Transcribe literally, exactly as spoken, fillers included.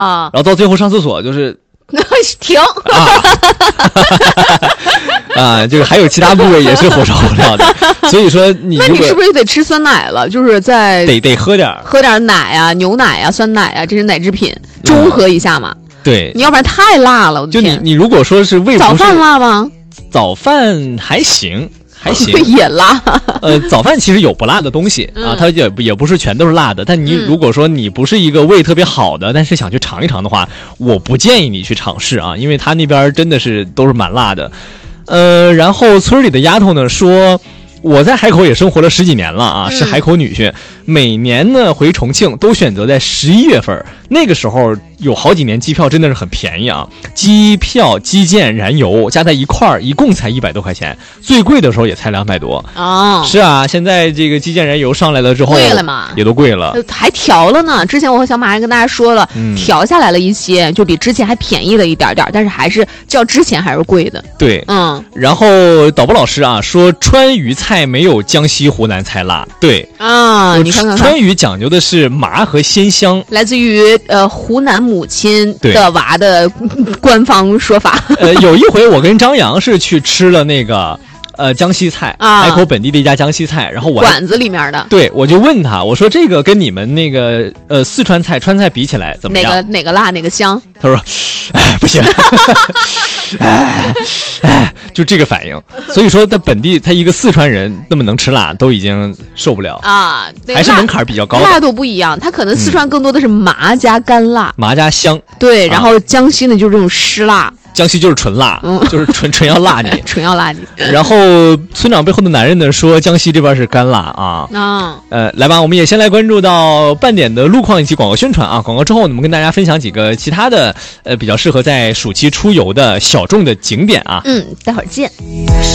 啊， 然后到最后上厕所就是停啊啊，这个还有其他部位也是火烧不了的，所以说你那你是不是得吃酸奶了？就是在得得喝点喝点奶啊、牛奶啊、酸奶啊，这是奶制品，中和一下嘛。 嗯、对， 你要不然太辣了。我的就天你你如果说是胃不早饭辣吗？ 早饭还行。还行也辣， 呃，早饭其实有不辣的东西、嗯、啊，它也也不是全都是辣的。但你如果说你不是一个胃特别好的，但是想去尝一尝的话，我不建议你去尝试啊，因为它那边真的是都是蛮辣的。呃，然后村里的丫头呢说，我在海口也生活了十几年了啊，是海口女婿，每年呢回重庆都选择在十一月份，那个时候有好几年机票真的是很便宜啊，机票、基建、燃油加在一块儿，一共才一百多块钱，最贵的时候也才两百多。 哦， 是啊，现在这个基建、燃油上来了之后， 贵了嘛， 也都贵了， 还调了呢。之前我和小马还跟大家说了，嗯、调下来了一些，就比之前还便宜了一点点，但是还是较之前还是贵的。 对， 嗯。 然后导播老师啊说，川渝菜没有江西、湖南菜辣。对啊，你看看看， 川渝讲究的是麻和鲜香， 来自于呃湖南母亲的娃的官方说法。 呃，有一回我跟张扬是去吃了那个呃江西菜， 啊、 海口本地的一家江西菜，然后我馆子里面的， 对，我就问他，我说这个跟你们那个呃四川菜、川菜比起来怎么样？ 哪个哪个辣，哪个香？ 他说，哎，不行。哎哎，就这个反应，所以说在本地，他一个四川人那么能吃辣，都已经受不了啊， 还是门槛比较高的。 辣度不一样，它可能四川更多的是麻加干辣， 嗯、麻加香。 对，然后江西呢就是这种湿辣。 江西就是纯辣，嗯，就是纯纯要辣你， 纯要辣你。 然后村长背后的男人呢说，江西这边是干辣啊。 啊， 呃，来吧，我们也先来关注到半点的路况以及广告宣传啊。广告之后，我们跟大家分享几个其他的呃比较适合在暑期出游的小众的景点啊。 嗯，待会儿见。